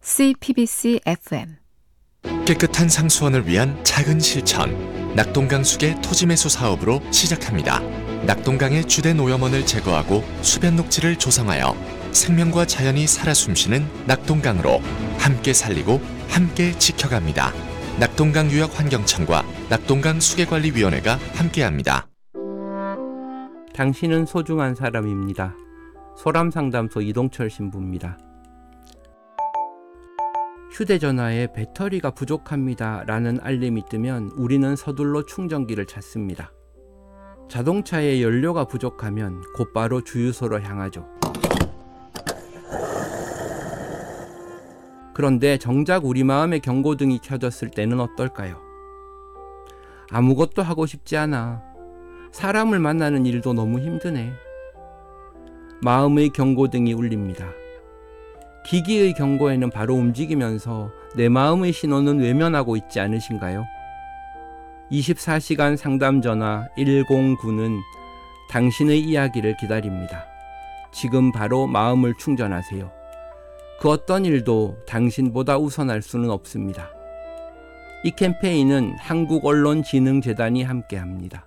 CPBC FM 깨끗한 상수원을 위한 작은 실천, 낙동강수계 토지매수 사업으로 시작합니다. 낙동강의 주된 오염원을 제거하고 수변 녹지를 조성하여 생명과 자연이 살아 숨쉬는 낙동강으로 함께 살리고 함께 지켜갑니다. 낙동강유역환경청과 낙동강수계관리위원회가 함께합니다. 당신은 소중한 사람입니다. 소람상담소 이동철 신부입니다. 휴대전화에 배터리가 부족합니다 라는 알림이 뜨면 우리는 서둘러 충전기를 찾습니다. 자동차에 연료가 부족하면 곧바로 주유소로 향하죠. 그런데 정작 우리 마음의 경고등이 켜졌을 때는 어떨까요? 아무것도 하고 싶지 않아. 사람을 만나는 일도 너무 힘드네. 마음의 경고등이 울립니다. 기기의 경고에는 바로 움직이면서 내 마음의 신호는 외면하고 있지 않으신가요? 24시간 상담 전화 109는 당신의 이야기를 기다립니다. 지금 바로 마음을 충전하세요. 그 어떤 일도 당신보다 우선할 수는 없습니다. 이 캠페인은 한국언론진흥재단이 함께합니다.